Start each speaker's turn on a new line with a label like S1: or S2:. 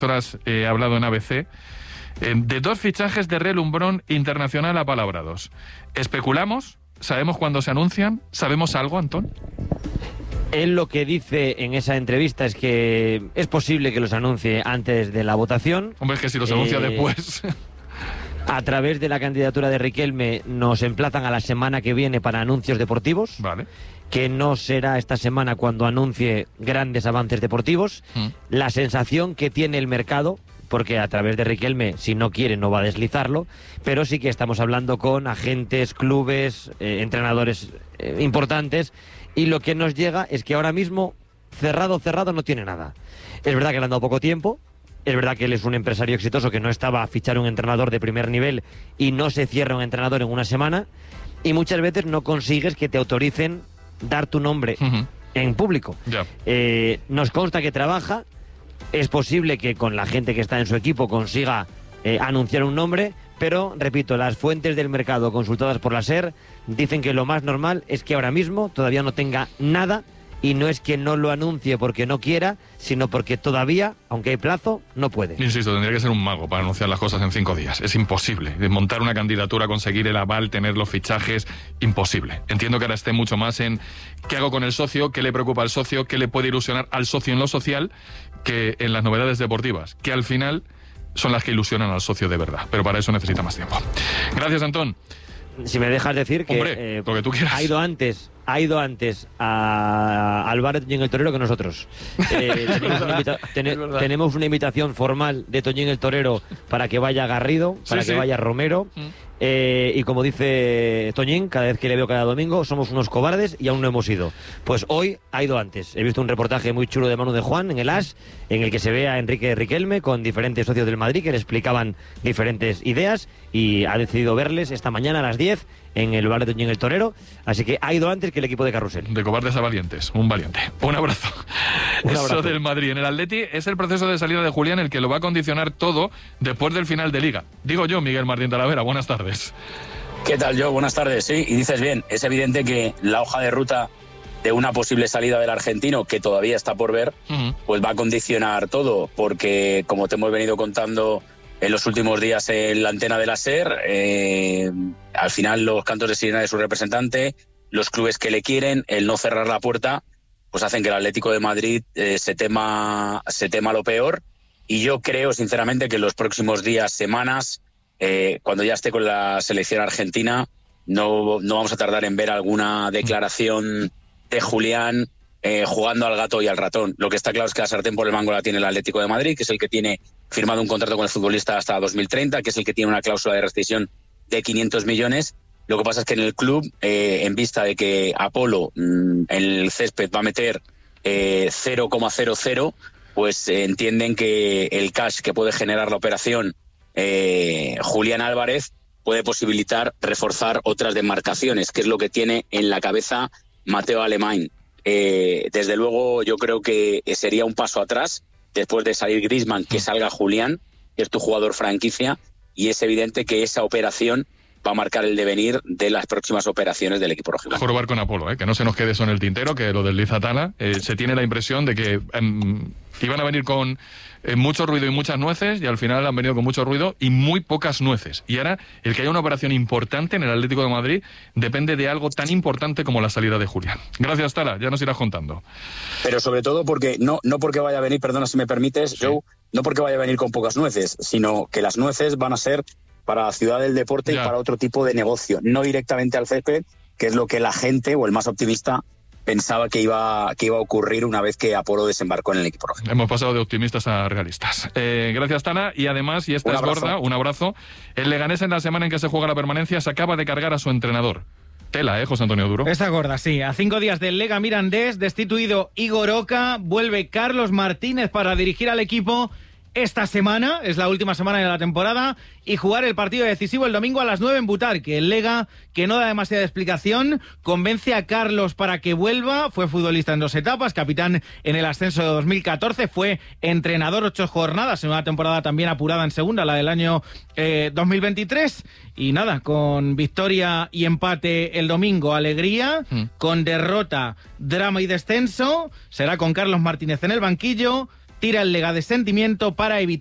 S1: horas he hablado en ABC de 2 fichajes de relumbrón internacional apalabrados. ¿Especulamos? ¿Sabemos cuándo se anuncian? ¿Sabemos algo, Antón?
S2: Él lo que dice en esa entrevista es que es posible que los anuncie antes de la votación.
S1: Hombre, es que si los anuncia después...
S2: A través de la candidatura de Riquelme nos emplazan a la semana que viene para anuncios deportivos.
S1: Vale.
S2: Que no será esta semana cuando anuncie grandes avances deportivos. La sensación que tiene el mercado, porque a través de Riquelme, si no quiere, no va a deslizarlo, pero sí que estamos hablando con agentes, clubes, entrenadores importantes, y lo que nos llega es que ahora mismo, cerrado no tiene nada. Es verdad que le han dado poco tiempo, es verdad que él es un empresario exitoso que no estaba a fichar un entrenador de primer nivel y no se cierra un entrenador en una semana, y muchas veces no consigues que te autoricen dar tu nombre en público. Nos consta que trabaja, es posible que con la gente que está en su equipo consiga anunciar un nombre, pero, repito, las fuentes del mercado consultadas por la SER dicen que lo más normal es que ahora mismo todavía no tenga nada, y no es que no lo anuncie porque no quiera, sino porque todavía, aunque hay plazo, no puede.
S1: Insisto, tendría que ser un mago para anunciar las cosas en 5 días. Es imposible. Montar una candidatura, conseguir el aval, tener los fichajes, imposible. Entiendo que ahora esté mucho más en qué hago con el socio, qué le preocupa al socio, qué le puede ilusionar al socio en lo social, que en las novedades deportivas, que al final son las que ilusionan al socio de verdad. Pero para eso necesita más tiempo. Gracias, Antón.
S2: Si me dejas decir que...
S1: Hombre, lo que tú quieras.
S2: Ha ido antes al bar de Toñín el Torero que nosotros. Tenemos una invitación formal de Toñín el Torero para que vaya Garrido, para que vaya Romero. Y como dice Toñín, cada vez que le veo cada domingo, somos unos cobardes y aún no hemos ido. Pues hoy ha ido antes. He visto un reportaje muy chulo de Manu de Juan en el AS, en el que se ve a Enrique Riquelme con diferentes socios del Madrid que le explicaban diferentes ideas, y ha decidido verles esta mañana a las 10 en el bar de Toñín el Torero. Así que ha ido antes que el equipo de Carrusel.
S1: De cobardes a valientes, un valiente. Un abrazo. Eso del Madrid. En el Atleti es el proceso de salida de Julián el que lo va a condicionar todo después del final de Liga. Digo yo, Miguel Martín Talavera, buenas tardes.
S3: ¿Qué tal, Joe? Buenas tardes. Sí, y dices bien, es evidente que la hoja de ruta de una posible salida del argentino, que todavía está por ver, pues va a condicionar todo, porque como te hemos venido contando en los últimos días en la antena de la SER, al final los cantos de sirena de su representante, los clubes que le quieren, el no cerrar la puerta, pues hacen que el Atlético de Madrid se tema lo peor. Y yo creo sinceramente que en los próximos días, semanas, cuando ya esté con la selección argentina, no vamos a tardar en ver alguna declaración de Julián jugando al gato y al ratón. Lo que está claro es que la sartén por el mango la tiene el Atlético de Madrid, que es el que tiene firmado un contrato con el futbolista hasta 2030, que es el que tiene una cláusula de rescisión de 500 millones. Lo que pasa es que en el club, en vista de que Apolo en el césped va a meter 0,00, pues entienden que el cash que puede generar la operación Julián Álvarez puede posibilitar reforzar otras demarcaciones, que es lo que tiene en la cabeza Mateo Alemán. Desde luego yo creo que sería un paso atrás después de salir Griezmann, que salga Julián, que es tu jugador franquicia, y es evidente que esa operación va a marcar el devenir de las próximas operaciones del equipo rojiblanco.
S1: Probar con Apolo, que no se nos quede eso en el tintero, que lo desliza Tala. Se tiene la impresión de que iban a venir con mucho ruido y muchas nueces, y al final han venido con mucho ruido y muy pocas nueces. Y ahora, el que haya una operación importante en el Atlético de Madrid depende de algo tan importante como la salida de Julián. Gracias, Tala, ya nos irás contando.
S3: Pero sobre todo porque, no porque vaya a venir, perdona si me permites, sí. Joe, no porque vaya a venir con pocas nueces, sino que las nueces van a ser para la ciudad del deporte y para otro tipo de negocio, no directamente al césped, que es lo que la gente, o el más optimista, pensaba que iba a ocurrir una vez que Apolo desembarcó en el equipo rojo.
S1: Hemos pasado de optimistas a realistas. Gracias, Tana. Y además, y esta es gorda, un abrazo. El Leganés, en la semana en que se juega la permanencia, se acaba de cargar a su entrenador. Tela, José Antonio Duro.
S4: Esta gorda, sí. A 5 días del Lega Mirandés, destituido Igor Oca, vuelve Carlos Martínez para dirigir al equipo esta semana, es la última semana de la temporada, y jugar el partido decisivo el domingo a las 9 en Butarque. El Lega, que no da demasiada explicación, convence a Carlos para que vuelva. Fue futbolista en 2 etapas, capitán en el ascenso de 2014, fue entrenador 8 jornadas en una temporada también apurada en segunda, la del año 2023. Y nada, con victoria y empate el domingo, alegría, con derrota, drama y descenso. Será con Carlos Martínez en el banquillo. tira el Lega de sentimiento para evitar